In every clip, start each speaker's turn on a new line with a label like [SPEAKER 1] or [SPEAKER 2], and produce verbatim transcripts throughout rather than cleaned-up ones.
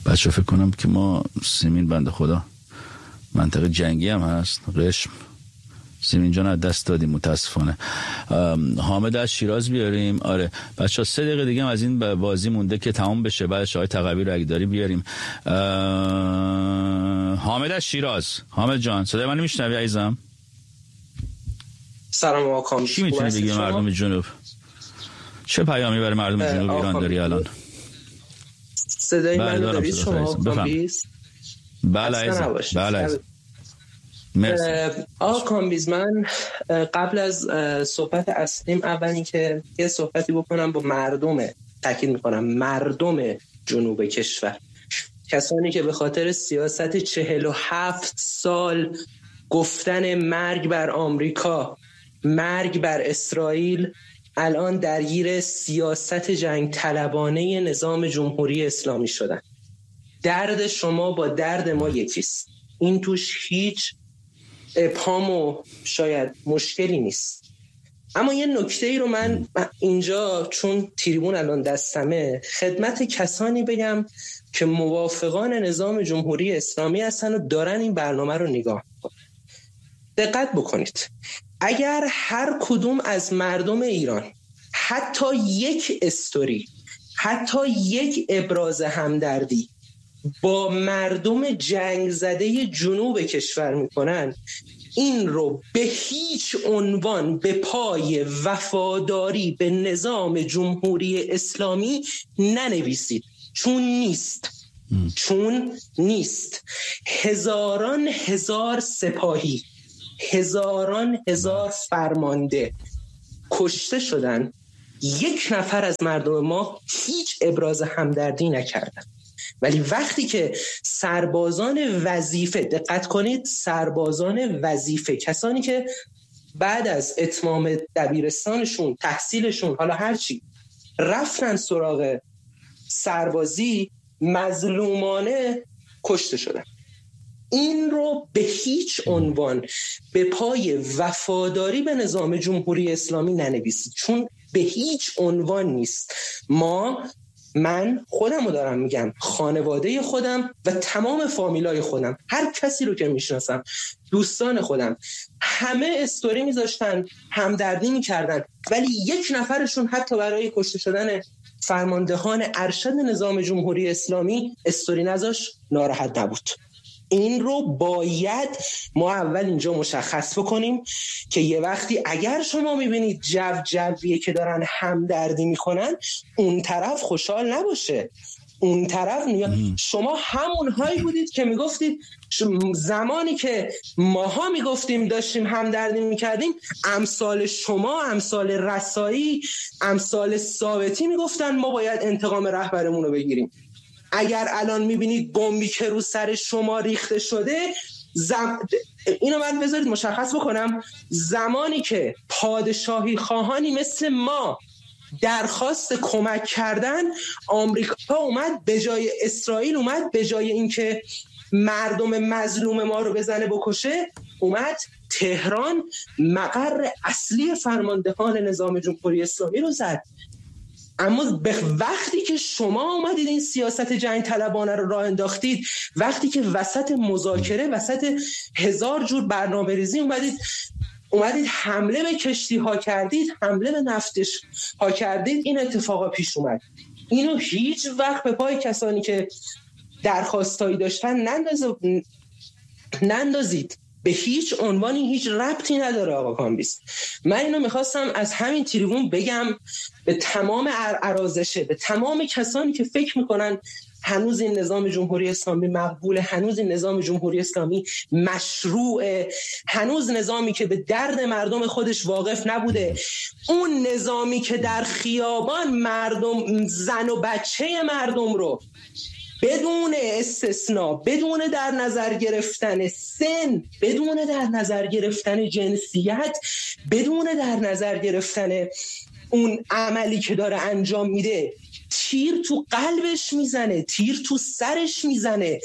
[SPEAKER 1] بچه فکر کنم که ما سیمین بنده خدا منطقه جنگی هم هست، قشم سیمین جان از دست دادیم متاسفانه. حامد از شیراز بیاریم. آره بچه ها سه دقیقه دیگه هم از این بازی مونده که تمام بشه، بعدش آقای تقوی رو اگه داری بیاریم. حامد از شیراز. حامد جان صدای من میشنوی عزیزم؟
[SPEAKER 2] سلام آقا.
[SPEAKER 1] چی میتونی بگی مردم جنوب؟ چه پیامی برای مردم جنوب ایران داری الان؟
[SPEAKER 2] صدای من رو دارید شما آقا بیز؟
[SPEAKER 1] بله عزیزم. بله
[SPEAKER 2] آقا کامبیز، من قبل از صحبت اصلیم اول این که یه صحبتی بکنم با مردم، تاکید میکنم مردم جنوب کشور، کسانی که به خاطر سیاست چهل و هفت سال گفتن مرگ بر آمریکا، مرگ بر اسرائیل، الان درگیر سیاست جنگ طلبانه نظام جمهوری اسلامی شدن. درد شما با درد ما یکیست. این توش هیچ ابهام و شاید مشکلی نیست. اما یه نکته ای رو من اینجا چون تریبون الان دستمه خدمت کسانی بگم که موافقان نظام جمهوری اسلامی هستن و دارن این برنامه رو نگاه کنن. دقت بکنید، اگر هر کدوم از مردم ایران حتی یک استوری، حتی یک ابراز همدردی با مردم جنگ زده جنوب کشور میکنن، این رو به هیچ عنوان به پای وفاداری به نظام جمهوری اسلامی ننویسید، چون نیست. چون نیست. هزاران هزار سپاهی، هزاران هزار فرمانده کشته شدن، یک نفر از مردم ما هیچ ابراز همدردی نکردن. ولی وقتی که سربازان وظیفه، دقت کنید، سربازان وظیفه، کسانی که بعد از اتمام دبیرستانشون، تحصیلشون، حالا هرچی، رفتن سراغ سربازی، مظلومانه کشته شدن. این رو به هیچ عنوان به پای وفاداری به نظام جمهوری اسلامی ننویسید، چون به هیچ عنوان نیست. ما من خودم رو دارم میگم، خانواده خودم و تمام فامیلای خودم، هر کسی رو که میشناسم، دوستان خودم، همه استوری میذاشتن، همدردی میکردن، ولی یک نفرشون حتی برای کشته شدن فرماندهان ارشد نظام جمهوری اسلامی استوری نذاشت، ناراحت نبود. این رو باید ما اول اینجا مشخص بکنیم که یه وقتی اگر شما میبینید جو جویه که دارن همدردی میکنن، اون طرف خوشحال نباشه. اون طرف شما همون هایی بودید که میگفتید زمانی که ماها میگفتیم داشتیم همدردی میکردیم، امثال شما، امثال رسایی، امثال ثابتی میگفتن ما باید انتقام رهبرمون رو بگیریم. اگر الان میبینید بمبی که رو سر شما ریخته شده، زم... اینو من بذارید مشخص بکنم، زمانی که پادشاهی خواهانی مثل ما درخواست کمک کردن، آمریکا اومد به جای اسرائیل، اومد به جای اینکه مردم مظلوم ما رو بزنه بکشه، اومد تهران مقر اصلی فرماندهان نظام جمهوری اسلامی رو زد. اما به وقتی که شما اومدید این سیاست جنگ طلبانه رو راه انداختید، وقتی که وسط مذاکره، وسط هزار جور برنامه ریزی اومدید اومدید حمله به کشتی ها کردید، حمله به نفتش ها کردید، این اتفاقا پیش اومد. اینو هیچ وقت به پای کسانی که درخواستایی داشتن نندازید. نندازید. به هیچ عنوانی هیچ ربطی نداره آقا کامبیز. من اینو میخواستم از همین تریبون بگم به تمام ارازشه، به تمام کسانی که فکر میکنن هنوز این نظام جمهوری اسلامی مقبوله، هنوز این نظام جمهوری اسلامی مشروعه، هنوز نظامی که به درد مردم خودش واقف نبوده، اون نظامی که در خیابان مردم، زن و بچه مردم رو بدون استثناء، بدون در نظر گرفتن سن، بدون در نظر گرفتن جنسیت، بدون در نظر گرفتن اون عملی که داره انجام میده، تیر تو قلبش میزنه، تیر تو سرش میزنه.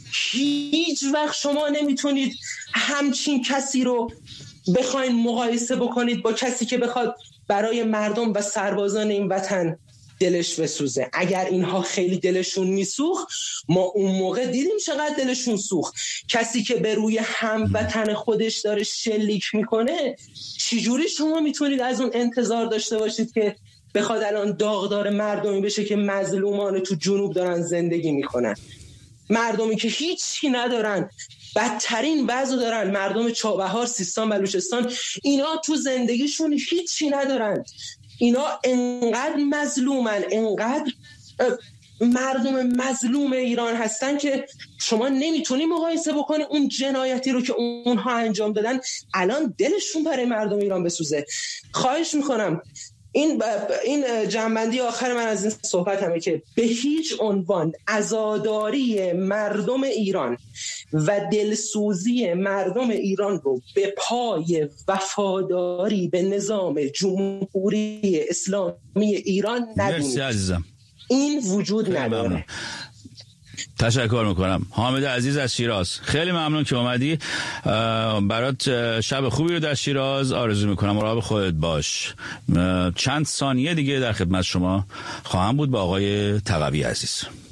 [SPEAKER 2] هیچ وقت شما نمیتونید همچین کسی رو بخواین مقایسه بکنید با کسی که بخواد برای مردم و سربازان این وطن دلش بسوزه. اگر اینها خیلی دلشون میسوخت، ما اون موقع دیدیم چقدر دلشون سوخت. کسی که به روی هموطن خودش داره شلیک میکنه، چجوری شما میتونید از اون انتظار داشته باشید که بخواد الان داغدار مردمی بشه که مظلومان تو جنوب دارن زندگی میکنن؟ مردمی که هیچی ندارن، بدترین وضع دارن. مردم چابهار، سیستان، بلوچستان، اینا تو زندگیشون هیچی ندارن. اینا انقدر مظلومن، انقدر مردم مظلوم ایران هستن که شما نمیتونی مقایسه بکنی اون جنایتی رو که اونها انجام دادن الان دلشون برای مردم ایران بسوزه. خواهش میکنم این این جنبندی آخر من از این صحبت همه که به هیچ عنوان عزاداری مردم ایران و دلسوزی مردم ایران رو به پای وفاداری به نظام جمهوری اسلامی ایران ندونید. این وجود نداره.
[SPEAKER 1] تشکر میکنم. حامد عزیز از شیراز، خیلی ممنون که اومدی. برات شب خوبی رو در شیراز آرزو میکنم. مراقب خودت باش. چند ثانیه دیگه در خدمت شما خواهم بود با آقای تقوی عزیز.